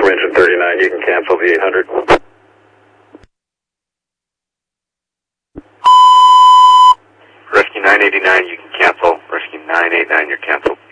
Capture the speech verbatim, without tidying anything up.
from engine thirty-nine, you can cancel the eight hundred. Rescue nine eighty-nine, you can cancel. Rescue nine eighty-nine, you're canceled.